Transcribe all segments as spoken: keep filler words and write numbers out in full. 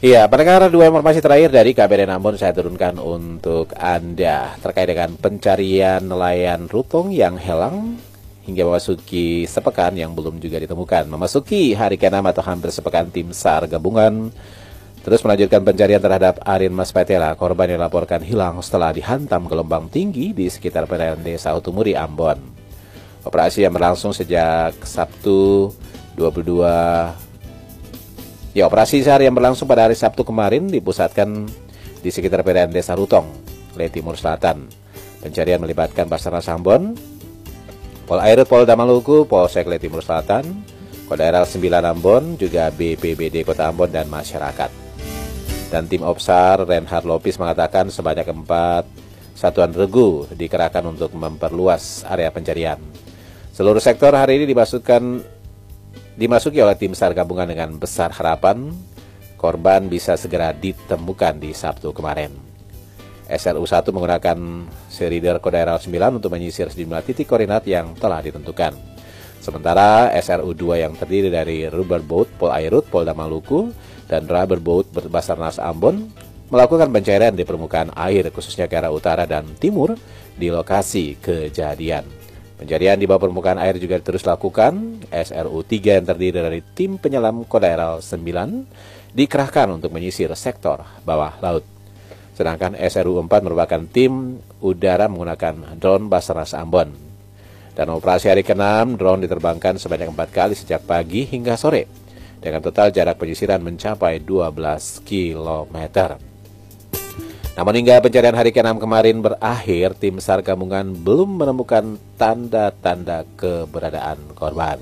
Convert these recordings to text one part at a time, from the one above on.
Iya, pendengar, dua informasi terakhir dari K B R Ambon saya turunkan untuk Anda terkait dengan pencarian nelayan rutong yang hilang hingga memasuki sepekan yang belum juga ditemukan. Memasuki hari keenam atau hampir sepekan, tim SAR gabungan terus melanjutkan pencarian terhadap Arin Mas Petela, korban yang dilaporkan hilang setelah dihantam gelombang tinggi di sekitar perairan Desa Hutumuri, Ambon. Operasi yang berlangsung sejak Sabtu dua puluh dua Ya, operasi SAR yang berlangsung pada hari Sabtu kemarin dipusatkan di sekitar perairan Desa Rutong, Le Timur Selatan. Pencarian melibatkan Basarnas Ambon, Pol Airut Polda Maluku, Polsek Le Timur Selatan, Kodaeral sembilan Ambon, juga B P B D Kota Ambon dan masyarakat. Dan tim Opsar Reinhard Lopis mengatakan sebanyak empat satuan regu dikerahkan untuk memperluas area pencarian. Seluruh sektor hari ini dimasukkan dimasuki oleh tim SAR gabungan dengan besar harapan korban bisa segera ditemukan di Sabtu kemarin. S R U satu menggunakan serider Kodaeral sembilan untuk menyisir sejumlah titik koordinat yang telah ditentukan. Sementara S R U dua yang terdiri dari Rubber Boat Pol Airut Polda Maluku dan Rubber Boat Basarnas Ambon melakukan pencarian di permukaan air khususnya ke arah utara dan timur di lokasi kejadian. Pencarian di bawah permukaan air juga terus dilakukan. S R U tiga yang terdiri dari tim penyelam Kodaeral sembilan dikerahkan untuk menyisir sektor bawah laut. Sedangkan S R U empat merupakan tim udara menggunakan drone Basarnas Ambon. Dan operasi hari keenam, drone diterbangkan sebanyak empat kali sejak pagi hingga sore, dengan total jarak penyisiran mencapai dua belas kilometer. Namun hingga pencarian hari keenam kemarin berakhir, tim SAR gabungan belum menemukan tanda-tanda keberadaan korban.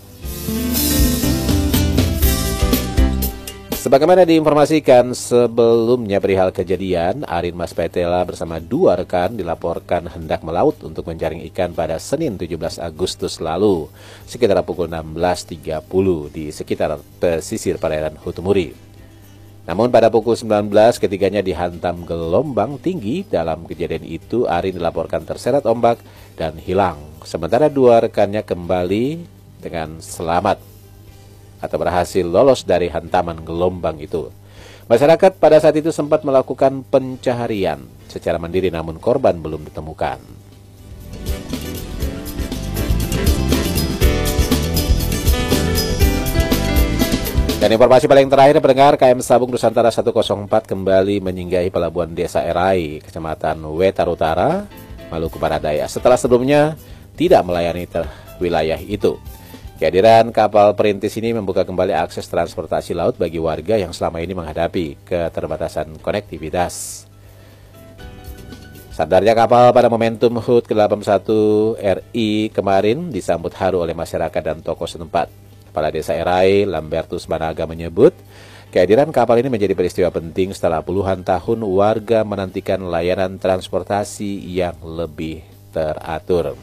Sebagaimana diinformasikan sebelumnya perihal kejadian, Arin Mas Petela bersama dua rekan dilaporkan hendak melaut untuk menjaring ikan pada Senin tujuh belas Agustus lalu, sekitar pukul enam belas tiga puluh di sekitar pesisir perairan Hutumuri. Namun pada pukul sembilan belas ketiganya dihantam gelombang tinggi. Dalam kejadian itu Arin dilaporkan terseret ombak dan hilang. Sementara dua rekannya kembali dengan selamat atau berhasil lolos dari hantaman gelombang itu. Masyarakat pada saat itu sempat melakukan pencaharian secara mandiri namun korban belum ditemukan. Dan informasi paling terakhir, pendengar, K M Sabung Nusantara seratus empat kembali menyinggahi pelabuhan Desa Erai, Kecamatan Wetar Utara, Maluku Barat Daya, setelah sebelumnya tidak melayani wilayah itu. Kehadiran kapal perintis ini membuka kembali akses transportasi laut bagi warga yang selama ini menghadapi keterbatasan konektivitas. Sadarnya kapal pada momentum H U T ke delapan puluh satu R I kemarin disambut haru oleh masyarakat dan tokoh setempat. Kepala Desa Erai, Lambertus Banaga, menyebut kehadiran kapal ini menjadi peristiwa penting setelah puluhan tahun warga menantikan layanan transportasi yang lebih teratur.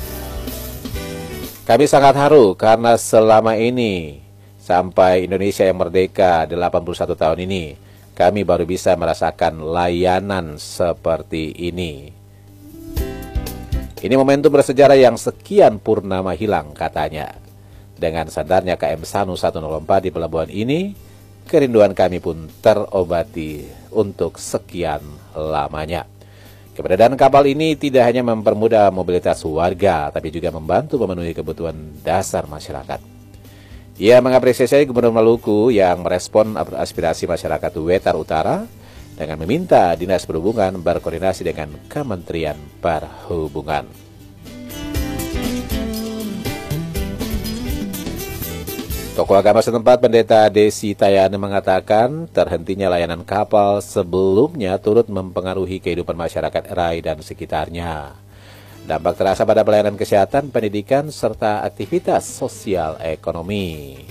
Kami sangat haru karena selama ini, sampai Indonesia yang merdeka delapan puluh satu tahun ini, kami baru bisa merasakan layanan seperti ini. Ini momentum bersejarah yang sekian purnama hilang, katanya. Dengan sadarnya K M Sanu seratus empat di pelabuhan ini, kerinduan kami pun terobati untuk sekian lamanya. Keberadaan kapal ini tidak hanya mempermudah mobilitas warga, tapi juga membantu memenuhi kebutuhan dasar masyarakat. Ia mengapresiasi Gubernur Maluku yang merespon aspirasi masyarakat Wetar Utara dengan meminta Dinas Perhubungan berkoordinasi dengan Kementerian Perhubungan. Tokoh agama setempat, Pendeta Desi Tayane, mengatakan terhentinya layanan kapal sebelumnya turut mempengaruhi kehidupan masyarakat Erai dan sekitarnya. Dampak terasa pada pelayanan kesehatan, pendidikan, serta aktivitas sosial ekonomi.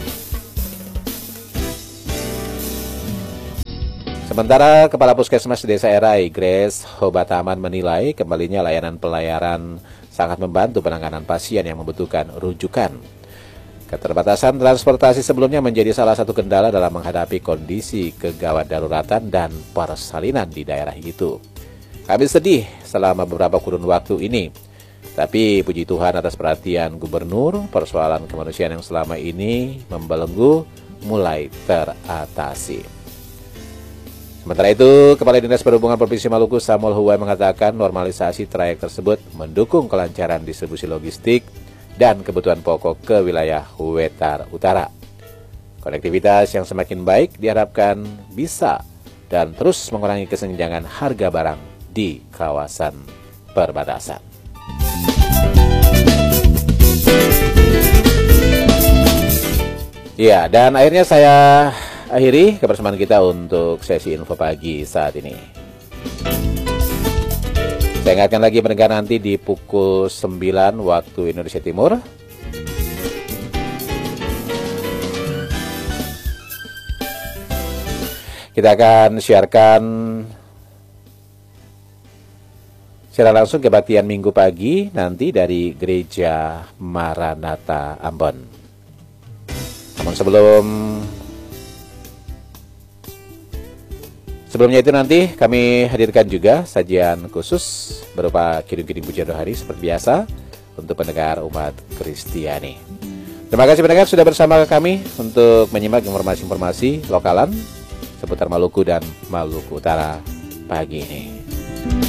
Sementara Kepala Puskesmas Desa Erai, Grace Hobataman, menilai kembalinya layanan pelayaran sangat membantu penanganan pasien yang membutuhkan rujukan. Keterbatasan transportasi sebelumnya menjadi salah satu kendala dalam menghadapi kondisi kegawat daruratan dan persalinan di daerah itu. Kami sedih selama beberapa kurun waktu ini, tapi puji Tuhan atas perhatian Gubernur, persoalan kemanusiaan yang selama ini membelenggu mulai teratasi. Sementara itu, Kepala Dinas Perhubungan Provinsi Maluku Samuel Huwai mengatakan normalisasi trayek tersebut mendukung kelancaran distribusi logistik dan kebutuhan pokok ke wilayah Wetar Utara. Konektivitas yang semakin baik diharapkan bisa dan terus mengurangi kesenjangan harga barang di kawasan perbatasan. Ya, dan akhirnya saya akhiri kebersamaan kita untuk sesi info pagi saat ini. Saya ingatkan lagi pendengar nanti di pukul sembilan waktu Indonesia Timur. Kita akan siarkan secara langsung kebaktian Minggu pagi nanti dari Gereja Maranatha Ambon. Namun sebelum sebelumnya itu nanti kami hadirkan juga sajian khusus berupa kirim-kirim pujian rohani seperti biasa untuk pendengar umat Kristiani. Terima kasih pendengar sudah bersama kami untuk menyimak informasi-informasi lokalan seputar Maluku dan Maluku Utara pagi ini.